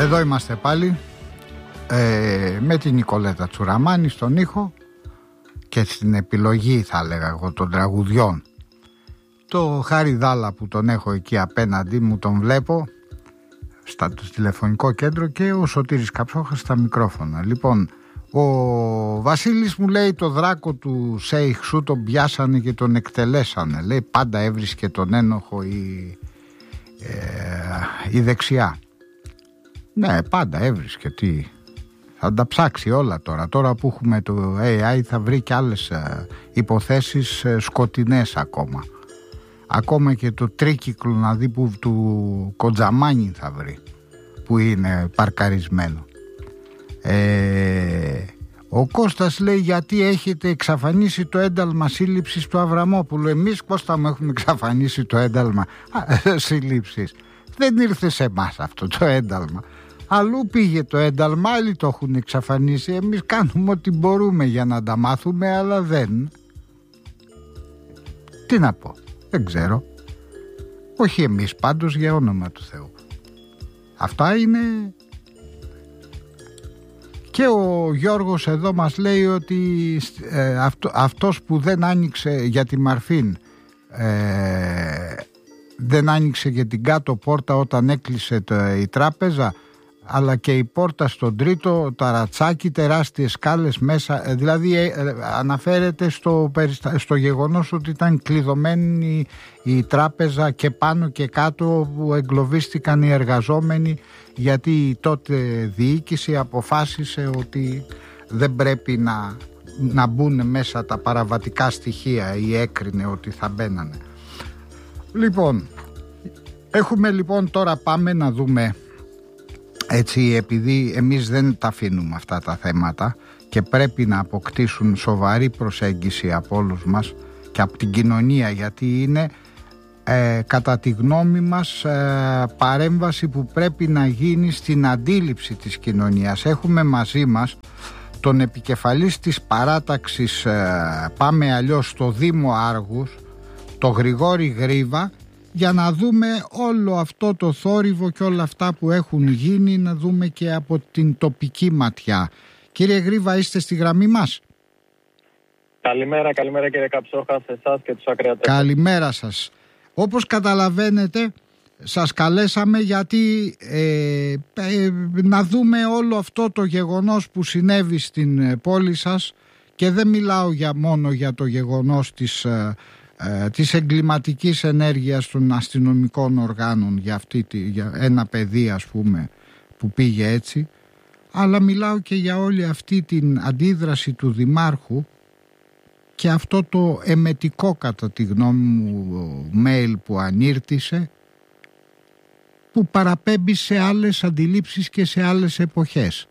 Εδώ είμαστε πάλι με την Νικολέτα Τσουραμάνη στον ήχο και στην επιλογή, θα έλεγα εγώ, των τραγουδιών. Το Χάρη Δάλα που τον έχω εκεί απέναντι μου, τον βλέπω στο τηλεφωνικό κέντρο, και ο Σωτήρης Καψόχας στα μικρόφωνα. Λοιπόν, ο Βασίλης μου λέει το δράκο του Σέιχ σου τον πιάσανε και τον εκτελέσανε. Λέει πάντα έβρισκε τον ένοχο η δεξιά. Ναι, πάντα έβρισκε. Τι, θα τα ψάξει όλα τώρα. Τώρα που έχουμε το AI θα βρει και άλλες υποθέσεις σκοτεινές ακόμα. Ακόμα και το τρίκυκλο να δει που του Κοντζαμάνι θα βρει, που είναι παρκαρισμένο. Ο Κώστας λέει γιατί έχετε εξαφανίσει το ένταλμα σύλληψης του Αβραμόπουλου. Εμείς, Κώστα μου, έχουμε εξαφανίσει το ένταλμα σύλληψης. Δεν ήρθε σε εμάς αυτό το ένταλμα. Αλλού πήγε το ένταλμα, άλλοι το έχουν εξαφανίσει. Εμείς κάνουμε ό,τι μπορούμε για να τα μάθουμε, αλλά δεν. Τι να πω, δεν ξέρω. Όχι εμείς πάντως, για όνομα του Θεού. Αυτά είναι. Και ο Γιώργος εδώ μας λέει ότι αυτός που δεν άνοιξε για τη Μαρφίν, δεν άνοιξε και την κάτω πόρτα όταν έκλεισε η τράπεζα, αλλά και η πόρτα στον τρίτο, ταρατσάκι, τεράστιες σκάλες μέσα. Δηλαδή αναφέρεται στο γεγονός ότι ήταν κλειδωμένη η τράπεζα και πάνω και κάτω, που εγκλωβίστηκαν οι εργαζόμενοι, γιατί η τότε διοίκηση αποφάσισε ότι δεν πρέπει να μπουν μέσα τα παραβατικά στοιχεία, ή έκρινε ότι θα μπαίνανε. Λοιπόν, τώρα πάμε να δούμε, έτσι, επειδή εμείς δεν τα αφήνουμε αυτά τα θέματα και πρέπει να αποκτήσουν σοβαρή προσέγγιση από όλους μας και από την κοινωνία, γιατί είναι κατά τη γνώμη μας παρέμβαση που πρέπει να γίνει στην αντίληψη της κοινωνίας. Έχουμε μαζί μας τον επικεφαλής της παράταξης Πάμε Αλλιώς στο Δήμο Άργους, το Γρηγόρη Γρίβα, για να δούμε όλο αυτό το θόρυβο και όλα αυτά που έχουν γίνει, να δούμε και από την τοπική ματιά. Κύριε Γρίβα, είστε στη γραμμή μας? Καλημέρα κύριε Καψόχα, σε εσάς και τους ακροατές. Καλημέρα σας. Όπως καταλαβαίνετε, σας καλέσαμε γιατί να δούμε όλο αυτό το γεγονός που συνέβη στην πόλη σας, και δεν μιλάω μόνο για το γεγονός της εγκληματικής ενέργειας των αστυνομικών οργάνων για ένα παιδί, ας πούμε, που πήγε έτσι, αλλά μιλάω και για όλη αυτή την αντίδραση του Δημάρχου και αυτό το εμετικό, κατά τη γνώμη μου, mail που ανήρτησε, που παραπέμπει σε άλλες αντιλήψεις και σε άλλες εποχές.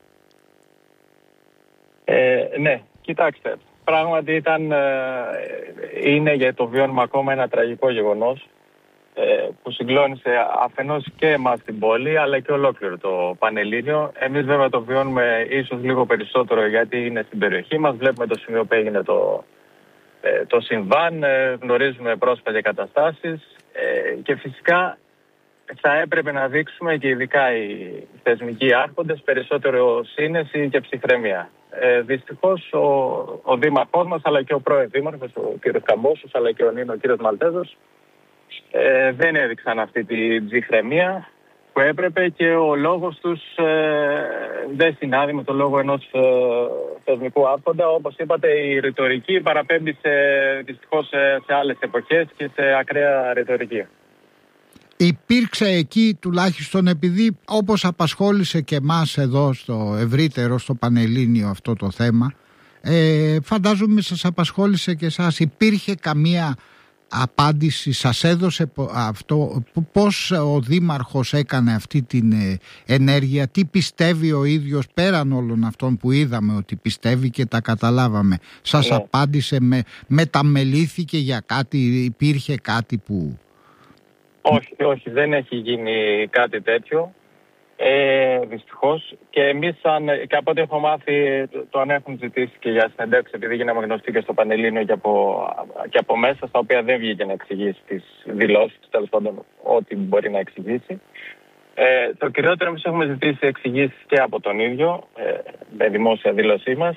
Ναι, κοιτάξτε, πράγματι είναι για το βιώνουμε ακόμα ένα τραγικό γεγονός που συγκλώνησε αφενός και εμάς στην πόλη, αλλά και ολόκληρο το Πανελλήνιο. Εμείς βέβαια το βιώνουμε ίσως λίγο περισσότερο γιατί είναι στην περιοχή μας, βλέπουμε το σημείο που έγινε το συμβάν, γνωρίζουμε πρόσφατες καταστάσεις και φυσικά θα έπρεπε να δείξουμε, και ειδικά οι θεσμικοί άρχοντες, περισσότερο σύνεση και ψυχραιμία. Δυστυχώς ο δήμαρχός μας, αλλά και ο πρώην δήμαρχος, ο κ. Καμπόσος, αλλά και ο κ. Μαλτέζος, δεν έδειξαν αυτή την ψυχραιμία που έπρεπε, και ο λόγος τους δεν συνάδει με το λόγο ενός θεσμικού άρχοντα. Όπως είπατε, η ρητορική παραπέμπει δυστυχώς σε άλλες εποχές και σε ακραία ρητορική. Υπήρξε εκεί, τουλάχιστον επειδή όπως απασχόλησε και εμάς εδώ στο ευρύτερο, στο Πανελλήνιο αυτό το θέμα, φαντάζομαι σας απασχόλησε και εσάς, υπήρχε καμία απάντηση, σας έδωσε αυτό, πώς ο Δήμαρχος έκανε αυτή την ενέργεια, τι πιστεύει ο ίδιος πέραν όλων αυτών που είδαμε ότι πιστεύει και τα καταλάβαμε? Σας απάντησε, μεταμελήθηκε για κάτι, υπήρχε κάτι που... Όχι, δεν έχει γίνει κάτι τέτοιο, δυστυχώς, και εμείς και από ό,τι έχω μάθει το αν έχουν ζητήσει και για συνεντεύξεις, επειδή γίναμε γνωστοί και στο Πανελλήνιο και από μέσα, στα οποία δεν βγήκε να εξηγήσει τις δηλώσεις, τέλος πάντων ό,τι μπορεί να εξηγήσει. Το κυριότερο, εμείς έχουμε ζητήσει εξηγήσεις και από τον ίδιο, με δημόσια δήλωσή μας.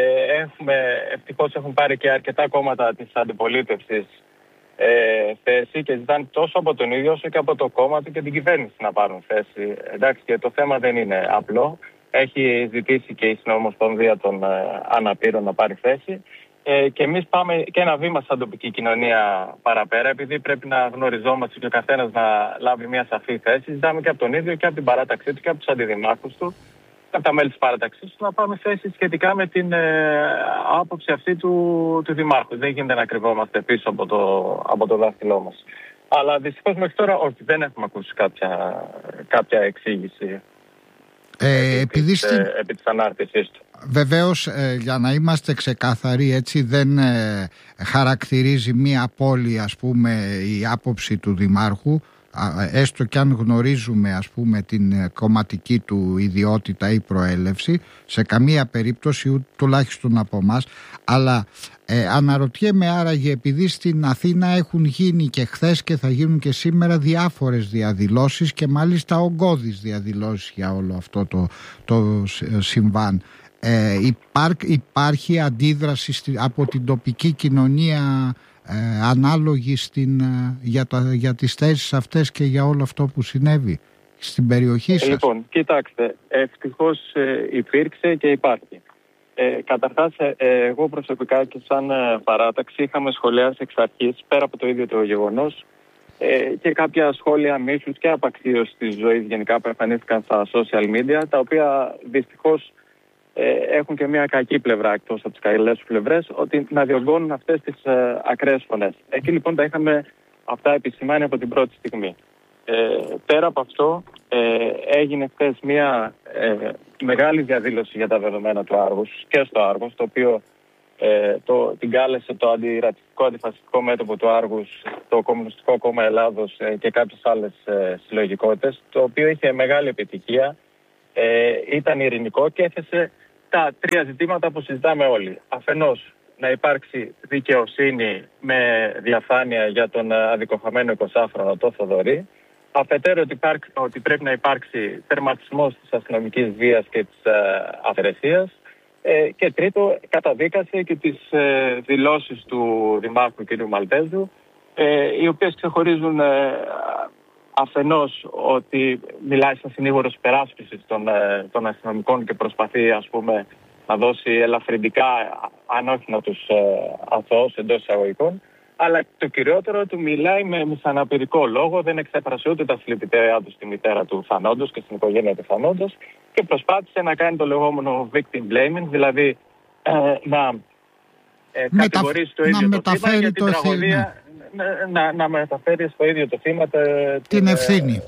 Ευτυχώς έχουν πάρει και αρκετά κόμματα της αντιπολίτευσης θέση και ζητάνε τόσο από τον ίδιο όσο και από το κόμμα του και την κυβέρνηση να πάρουν θέση. Εντάξει, και το θέμα δεν είναι απλό. Έχει ζητήσει και η Συνομοσπονδία των Αναπήρων να πάρει θέση. Και εμείς πάμε και ένα βήμα σαν τοπική κοινωνία παραπέρα, επειδή πρέπει να γνωριζόμαστε και ο καθένας να λάβει μια σαφή θέση. Ζητάμε και από τον ίδιο και από την παράταξή του και από τους αντιδημάρχους του και από τα μέλη της παράταξής του να πάμε θέση σχετικά με την άποψη αυτή του Δημάρχου. Δεν γίνεται να κρυβόμαστε πίσω από το δάχτυλό μας. Αλλά δυστυχώς μέχρι τώρα όχι, δεν έχουμε ακούσει κάποια εξήγηση. Επί της ανάρτησής του. Βεβαίως, για να είμαστε ξεκάθαροι, έτσι, δεν χαρακτηρίζει μία πόλη, ας πούμε, η άποψη του Δημάρχου, έστω και αν γνωρίζουμε, ας πούμε, την κομματική του ιδιότητα ή προέλευση, σε καμία περίπτωση, τουλάχιστον από εμάς. Αλλά αναρωτιέμαι άραγε, επειδή στην Αθήνα έχουν γίνει και χθες και θα γίνουν και σήμερα διάφορες διαδηλώσεις και μάλιστα ογκώδεις διαδηλώσεις για όλο αυτό το συμβάν, υπάρχει αντίδραση από την τοπική κοινωνία ανάλογη για τις θέσεις αυτές και για όλο αυτό που συνέβη στην περιοχή σας? Λοιπόν, κοιτάξτε, ευτυχώς υπήρξε και υπάρχει. Καταρχάς, εγώ προσωπικά και σαν παράταξη είχαμε σχολιάσει εξ αρχής, πέρα από το ίδιο το γεγονός, και κάποια σχόλια μίσους και απαξίωσης της ζωής γενικά που εμφανίστηκαν στα social media, τα οποία δυστυχώς έχουν και μια κακή πλευρά εκτός από τις καλές πλευρές, ότι να διωγγώνουν αυτές τις ακραίες φωνές. Εκεί λοιπόν τα είχαμε αυτά επισημάνει από την πρώτη στιγμή. Πέρα από αυτό, έγινε χθες μια μεγάλη διαδήλωση για τα δεδομένα του Άργους και στο Άργος, το οποίο την κάλεσε το αντιρατσιστικό αντιφασιστικό μέτωπο του Άργους, το Κομμουνιστικό Κόμμα Ελλάδος και κάποιες άλλες συλλογικότητες, το οποίο είχε μεγάλη επιτυχία, ήταν ειρηνικό και έθεσε τα τρία ζητήματα που συζητάμε όλοι. Αφενός, να υπάρξει δικαιοσύνη με διαφάνεια για τον αδικοχαμένο 20χρονο το Θοδωρή. Αφετέρου, ότι πρέπει να υπάρξει τερματισμός της αστυνομικής βίας και της αυθαιρεσίας. Και τρίτο, καταδίκασε και τις δηλώσεις του Δημάρχου κ. Μαλτέζου, οι οποίες ξεχωρίζουν αφενός ότι μιλάει σαν συνήγορος υπεράσπισης των αστυνομικών και προσπαθεί, ας πούμε, να δώσει ελαφρυντικά, αν όχι να τους αθωώσει εντός εισαγωγικών, αλλά το κυριότερο του μιλάει με μισαναπηρικό λόγο, δεν εξέφρασε ούτε τα συλληπιτήριά του στη μητέρα του θανόντος και στην οικογένεια του θανόντος και προσπάθησε να κάνει το λεγόμενο victim blaming, δηλαδή να κατηγορήσει το ίδιο το θύμα για την τραγωδία, να μεταφέρει στο ίδιο το θύμα την ευθύνη.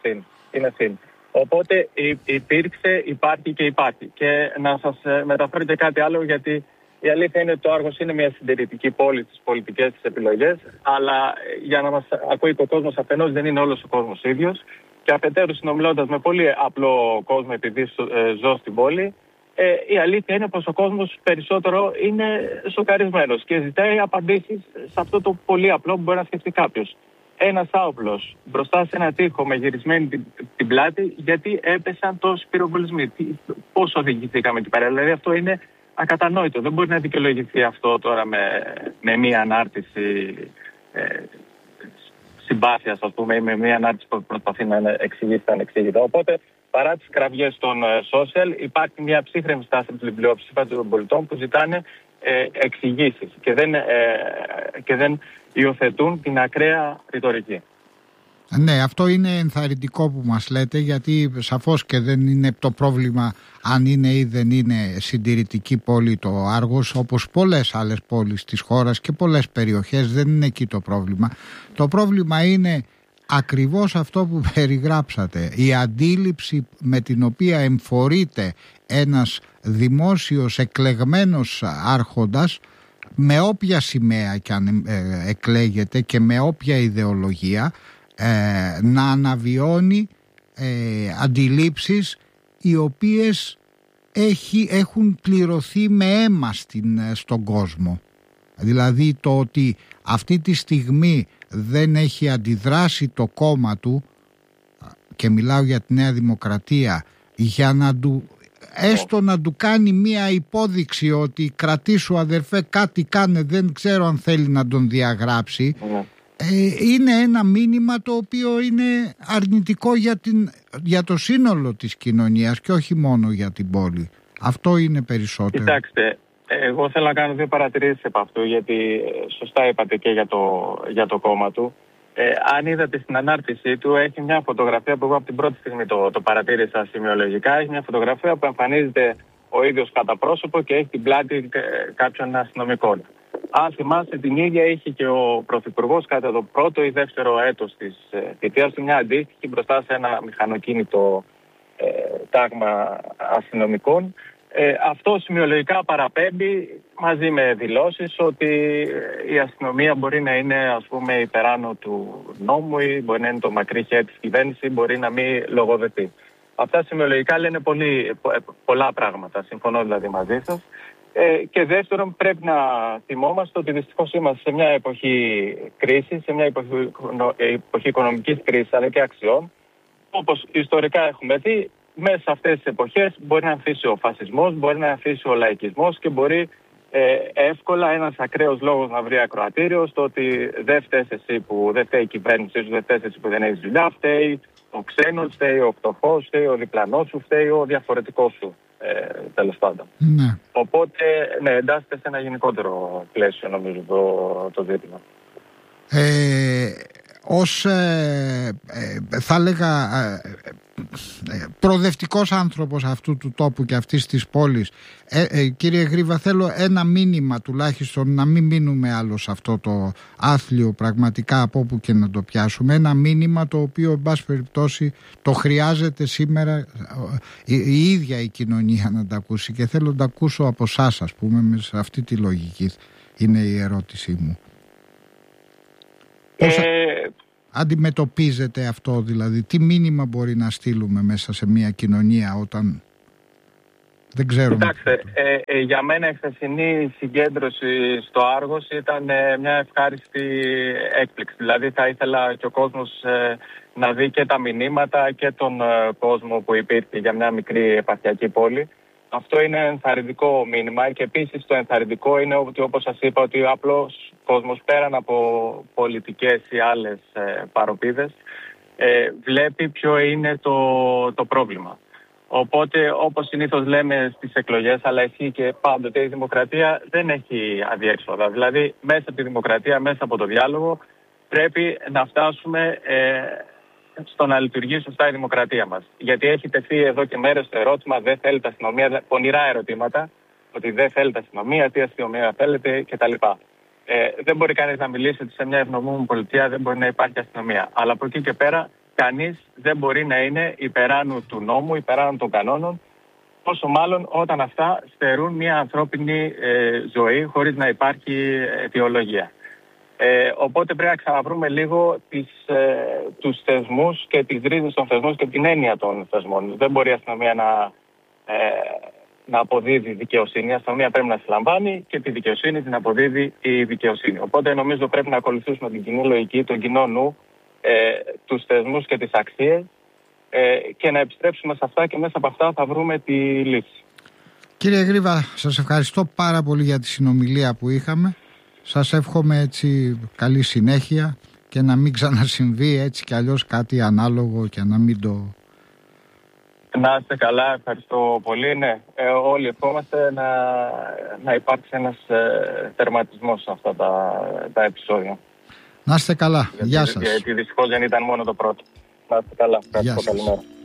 Οπότε υπήρξε, υπάρχει και υπάρχει. Και να σας μεταφέρω και κάτι άλλο, γιατί η αλήθεια είναι ότι το Άργος είναι μια συντηρητική πόλη στις πολιτικές της επιλογές, αλλά για να μας ακούει ο κόσμος, αφενός δεν είναι όλος ο κόσμος ίδιος, και αφετέρου συνομιλώντας με πολύ απλό κόσμο, επειδή ζω στην πόλη, η αλήθεια είναι πως ο κόσμος περισσότερο είναι σοκαρισμένος και ζητάει απαντήσεις σε αυτό το πολύ απλό που μπορεί να σκεφτεί κάποιος. Ένας άοπλος μπροστά σε ένα τοίχο με γυρισμένη την πλάτη, γιατί έπεσαν τόσοι πυροβολισμοί? Πώς οδηγηθήκαμε εκεί πέρα? Δηλαδή αυτό είναι ακατανόητο. Δεν μπορεί να δικαιολογηθεί αυτό τώρα με μία ανάρτηση συμπάθειας, ας πούμε, ή με μία ανάρτηση που προσπαθεί να εξηγήσει τα ανεξήγητα. Οπότε, παρά τις κραυγές των social, υπάρχει μια ψύχρεμη στάση από την πλειοψηφία των πολιτών που ζητάνε εξηγήσεις και δεν υιοθετούν την ακραία ρητορική. Ναι, αυτό είναι ενθαρρυντικό που μας λέτε, γιατί σαφώς και δεν είναι το πρόβλημα αν είναι ή δεν είναι συντηρητική πόλη το Άργος, όπως πολλές άλλες πόλεις της χώρας και πολλές περιοχές. Δεν είναι εκεί το πρόβλημα. Το πρόβλημα είναι ακριβώς αυτό που περιγράψατε, η αντίληψη με την οποία εμφορείται ένας δημόσιος εκλεγμένος άρχοντας, με όποια σημαία και αν εκλέγεται και με όποια ιδεολογία, να αναβιώνει αντιλήψεις οι οποίες έχουν πληρωθεί με αίμα στον κόσμο. Δηλαδή το ότι αυτή τη στιγμή δεν έχει αντιδράσει το κόμμα του, και μιλάω για τη Νέα Δημοκρατία, για να του, έστω να του κάνει μία υπόδειξη ότι κρατήσου αδερφέ κάτι κάνε, δεν ξέρω αν θέλει να τον διαγράψει, είναι ένα μήνυμα το οποίο είναι αρνητικό για το σύνολο της κοινωνίας και όχι μόνο για την πόλη. Αυτό είναι περισσότερο. Κοιτάξτε, εγώ θέλω να κάνω δύο παρατηρήσεις από αυτού, γιατί σωστά είπατε και για το κόμμα του. Αν είδατε στην ανάρτησή του, έχει μια φωτογραφία που εγώ από την πρώτη στιγμή το παρατήρησα σημειολογικά. Έχει μια φωτογραφία που εμφανίζεται ο ίδιος κατά πρόσωπο και έχει την πλάτη κάποιων αστυνομικών. Αν θυμάστε, την ίδια είχε και ο Πρωθυπουργός κατά το πρώτο ή δεύτερο έτος της θητείας του, μια αντίστοιχη μπροστά σε ένα μηχανοκίνητο τάγμα αστυνομικών. Αυτό σημειολογικά παραπέμπει μαζί με δηλώσεις ότι η αστυνομία μπορεί να είναι, ας πούμε, υπεράνω του νόμου ή μπορεί να είναι το μακρύ χέρι της κυβέρνησης, μπορεί να μην λογοδετεί. Αυτά σημειολογικά λένε πολλά πράγματα, συμφωνώ δηλαδή μαζί σας. Και δεύτερον, πρέπει να θυμόμαστε ότι δυστυχώς είμαστε σε μια εποχή κρίσης, σε μια εποχή οικονομικής κρίσης αλλά και αξιών. Όπως ιστορικά έχουμε δει, μέσα σε αυτές τις εποχές μπορεί να ανθίσει ο φασισμός, μπορεί να ανθίσει ο λαϊκισμός και μπορεί εύκολα ένας ακραίος λόγος να βρει ακροατήριο στο ότι δεν φταίς εσύ που δεν φταίει η κυβέρνησή σου, δεν φταίς εσύ που δεν έχεις δουλειά, φταίει ο ξένος, φταίει ο φτωχός, φταίει ο διπλανός σου, φταίει ο διαφορετικός σου, τέλος πάντων. Ναι. Οπότε, ναι, εντάσσεται σε ένα γενικότερο πλαίσιο, νομίζω, το ζήτημα. Ως θα έλεγα προοδευτικός άνθρωπος αυτού του τόπου και αυτής της πόλης, κύριε Γρίβα, θέλω ένα μήνυμα τουλάχιστον, να μην μείνουμε άλλο σε αυτό το άθλιο πραγματικά από όπου και να το πιάσουμε, ένα μήνυμα το οποίο εν πάση περιπτώσει το χρειάζεται σήμερα η ίδια η κοινωνία να τα ακούσει και θέλω να τα ακούσω από εσάς, ας πούμε, σε αυτή τη λογική είναι η ερώτησή μου. Πώς αντιμετωπίζετε αυτό, δηλαδή τι μήνυμα μπορεί να στείλουμε μέσα σε μια κοινωνία όταν δεν ξέρουμε? Κοιτάξτε, για μένα η χθεσινή συγκέντρωση στο Άργος ήταν μια ευχάριστη έκπληξη. Δηλαδή θα ήθελα και ο κόσμος να δει και τα μηνύματα και τον κόσμο που υπήρχε για μια μικρή επαρχιακή πόλη. Αυτό είναι ενθαρρυντικό μήνυμα και επίσης το ενθαρρυντικό είναι ότι, όπως σας είπα, ότι ο απλός κόσμος πέραν από πολιτικές ή άλλες παροπίδες βλέπει ποιο είναι το πρόβλημα. Οπότε, όπως συνήθως λέμε στις εκλογές, αλλά ισχύει και πάντοτε, η δημοκρατία δεν έχει αδιέξοδα. Δηλαδή, μέσα από τη δημοκρατία, μέσα από το διάλογο, πρέπει να φτάσουμε στο να λειτουργεί σωστά η δημοκρατία μας. Γιατί έχει τεθεί εδώ και μέρες το ερώτημα, δεν θέλετε αστυνομία, πονηρά ερωτήματα, ότι δεν θέλετε αστυνομία, τι αστυνομία θέλετε κτλ. Δεν μπορεί κανείς να μιλήσει ότι σε μια ευνομούμενη πολιτεία δεν μπορεί να υπάρχει αστυνομία. Αλλά από εκεί και πέρα, κανείς δεν μπορεί να είναι υπεράνω του νόμου, υπεράνω των κανόνων, πόσο μάλλον όταν αυτά στερούν μια ανθρώπινη ζωή χωρίς να υπάρχει αιτιολογία. Οπότε πρέπει να ξαναβρούμε λίγο τους θεσμούς και τις ρίζες των θεσμών και την έννοια των θεσμών. Δεν μπορεί η αστυνομία να αποδίδει δικαιοσύνη. Η αστυνομία πρέπει να συλλαμβάνει και τη δικαιοσύνη την αποδίδει η δικαιοσύνη. Οπότε νομίζω πρέπει να ακολουθήσουμε την κοινή λογική, τον κοινό νου, τους θεσμούς και τις αξίες και να επιστρέψουμε σε αυτά και μέσα από αυτά θα βρούμε τη λύση. Κύριε Γρίβα, σας ευχαριστώ πάρα πολύ για τη συνομιλία που είχαμε. Σας εύχομαι έτσι καλή συνέχεια και να μην ξανασυμβεί έτσι κι αλλιώς κάτι ανάλογο και να μην το... Να είστε καλά, ευχαριστώ πολύ. Ναι, όλοι ευχόμαστε να υπάρξει ένας τερματισμός σε αυτά τα επεισόδια. Να είστε καλά. Γεια σας. Γιατί δυστυχώς δεν ήταν μόνο το πρώτο. Να είστε καλά. Ευχαριστώ. Καλημέρα.